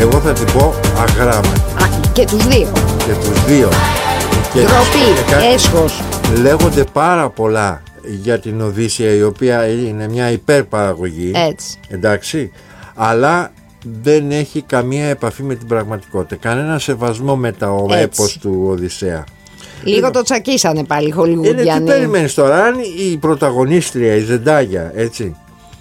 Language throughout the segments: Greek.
Εγώ θα την πω αγράμματη. Και τους δύο. Ντροπή, έσχος. Λέγονται πάρα πολλά για την Οδύσσεια, η οποία είναι μια υπερπαραγωγή. Έτσι. Εντάξει. Αλλά δεν έχει καμία επαφή με την πραγματικότητα. Κανένα σεβασμό με το έπος του Οδυσσέα. Λίγο το τσακίσανε πάλι οι Χολιγουντιανοί. Τι περιμένεις τώρα, αν η πρωταγωνίστρια, η Ζεντάγια, έτσι,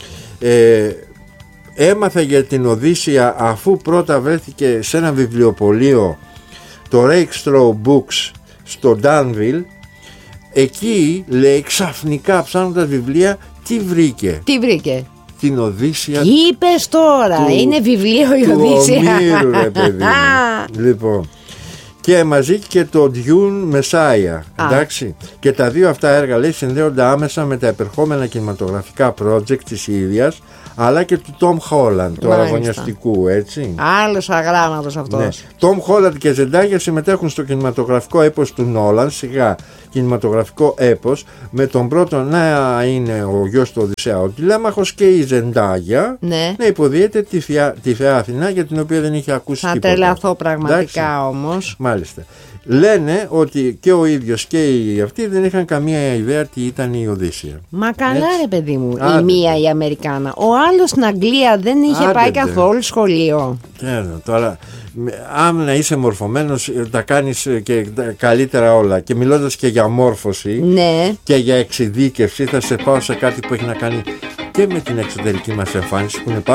έμαθε για την Οδύσσεια αφού πρώτα βρέθηκε σε ένα βιβλιοπωλείο, το Rakestraw Books στο Danville. Εκεί, λέει, ξαφνικά ψάχνοντας βιβλία, τι βρήκε? Την Οδύσσεια. Τι είπες τώρα, είναι βιβλίο η Οδύσσεια. Ομήρου, ρε παιδί μου. Λοιπόν, και μαζί και το Dune Messiah, εντάξει. Και τα δύο αυτά έργα, λέει, συνδέονται άμεσα με τα επερχόμενα κινηματογραφικά project της ίδιας, αλλά και του Tom Holland, του αραγωνιαστικού, έτσι. Άλλος αγράμματος αυτός. Ναι. Tom Holland και Ζεντάγια συμμετέχουν στο κινηματογραφικό έπος του Νόλαν, σιγά κινηματογραφικό έπος, με τον πρώτο να είναι ο γιος του Οδυσσέα, ο Τηλέμαχος, και η Ζεντάγια να υποδίεται τη Θεά Αθηνά, για την οποία δεν είχε ακούσει τίποτα. Θα τρελαθώ πραγματικά όμως. Μάλιστα. Λένε ότι και ο ίδιος και οι αυτοί δεν είχαν καμία ιδέα τι ήταν η Οδύσσεια. Μα καλά, ρε παιδί μου, η μία η Αμερικάνα. Ο άλλος στην Αγγλία δεν είχε πάει καθόλου σχολείο. Τώρα, αν να είσαι μορφωμένος, τα κάνεις και καλύτερα όλα. Και μιλώντας και για μόρφωση και για εξειδίκευση, θα σε πάω σε κάτι που έχει να κάνει και με την εξωτερική μας εμφάνιση, που είναι